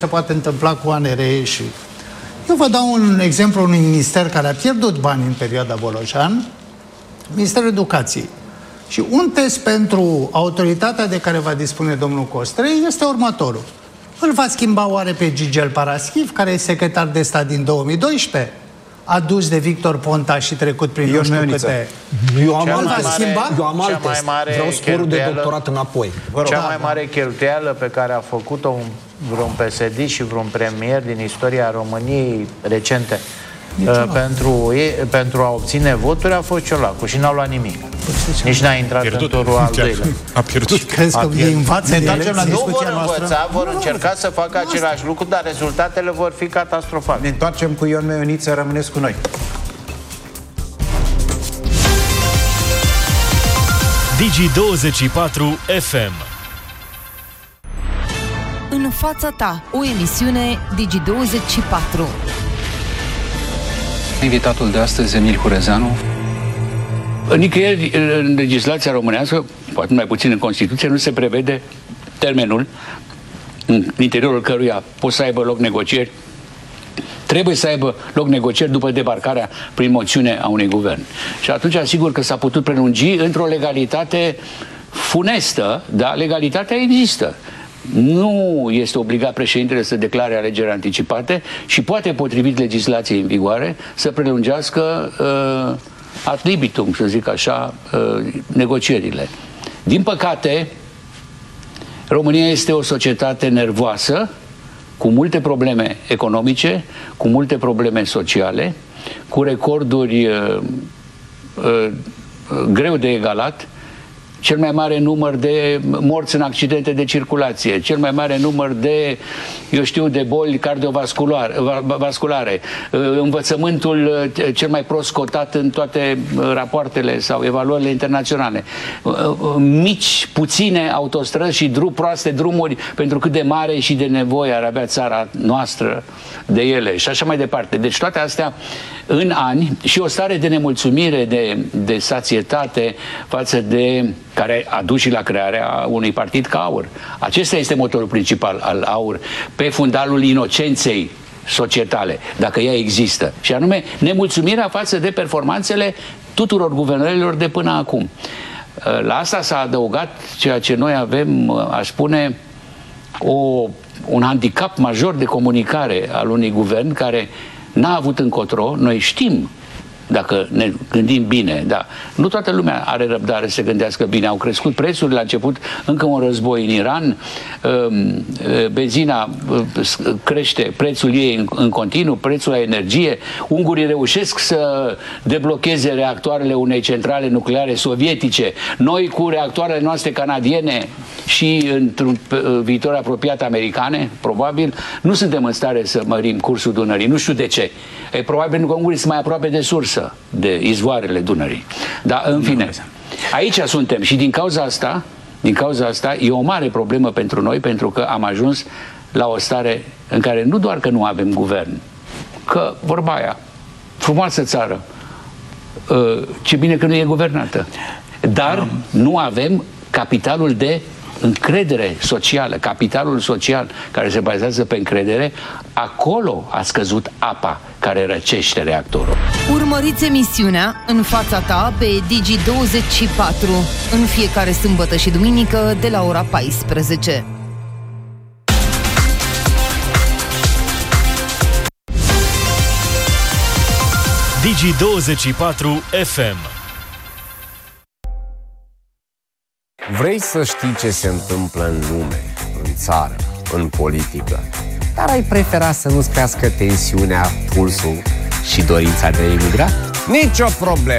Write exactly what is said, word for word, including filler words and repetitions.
se poate întâmpla cu A N R și... Eu vă dau un exemplu unui minister care a pierdut bani în perioada Bolojan, Ministerul Educației. Și un test pentru autoritatea de care va dispune domnul Costrei este următorul. Îl va schimba oare pe Gigel Paraschiv, care e secretar de stat din două mii doisprezece, adus de Victor Ponta și trecut prin nu știu câte... Eu am alt test. Eu am alt test. Vreau sporul de doctorat înapoi. Cea mai mare cheltuială pe care a făcut-o vreun P S D și vreun premier din istoria României recente uh, pentru, pentru a obține voturi a fost Ciolacu și n-au luat nimic. Nici n-a intrat în turul al doilea. A pierdut. Crezi că ei învață din elecții? Nu vor noastră? învăța, vor încerca să facă același lucru, dar rezultatele vor fi catastrofale. Ne întoarcem cu Ion Meioniță, rămâneți cu noi. Digi douăzeci și patru F M. În fața ta, o emisiune Digi douăzeci și patru. Invitatul de astăzi, Emil Hurezeanu. Nicăieri în legislația românească, poate mai puțin în Constituție, nu se prevede termenul în interiorul căruia pot să aibă loc negocieri. Trebuie să aibă loc negocieri după debarcarea prin moțiune a unui guvern. Și atunci, asigur că s-a putut prelungi într-o legalitate funestă, dar legalitatea există. Nu este obligat președintele să declare alegeri anticipate și poate, potrivit legislației în vigoare, să prelungească uh, ad libitum, să zic așa, uh, negocierile. Din păcate, România este o societate nervoasă, cu multe probleme economice, cu multe probleme sociale, cu recorduri uh, uh, greu de egalat, cel mai mare număr de morți în accidente de circulație, cel mai mare număr de, eu știu, de boli cardiovasculare, învățământul cel mai prost cotat în toate rapoartele sau evaluările internaționale, mici, puține autostrăzi și drum, proaste drumuri pentru cât de mare și de nevoie ar avea țara noastră de ele și așa mai departe. Deci toate astea în ani și o stare de nemulțumire, de, de sațietate față de care a dus și la crearea unui partid ca AUR. Acesta este motorul principal al AUR, pe fundalul inocenței societale, dacă ea există. Și anume, nemulțumirea față de performanțele tuturor guvernărilor de până acum. La asta s-a adăugat ceea ce noi avem, aș spune, o, un handicap major de comunicare al unui guvern care n-a avut încotro. Noi știm, dacă ne gândim bine, da, nu toată lumea are răbdare să gândească bine. Au crescut prețurile, a început încă un război în Iran, benzina crește prețul ei în continuu, prețul la energie, ungurii reușesc să deblocheze reactoarele unei centrale nucleare sovietice, noi cu reactoarele noastre canadiene și într-un viitor apropiat americane, probabil, nu suntem în stare să mărim cursul Dunării. Nu știu de ce. E probabil pentru că ungurii sunt mai aproape de sursă, de izvoarele Dunării. Dar, în fine, aici suntem și din cauza asta, din cauza asta, e o mare problemă pentru noi, pentru că am ajuns la o stare în care nu doar că nu avem guvern, că, vorba aia, frumoasă țară, ce bine că nu e guvernată, dar nu avem capitalul de încredere socială, capitalul social care se bazează pe încredere. Acolo a scăzut apa care răcește reactorul. Urmăriți emisiunea În fața ta pe Digi douăzeci și patru în fiecare sâmbătă și duminică de la ora paisprezece. Digi douăzeci și patru F M. Vrei să știi ce se întâmplă în lume, în țară, în politică, dar ai prefera să nu-ți crească tensiunea, pulsul și dorința de a emigra? Nici o problemă!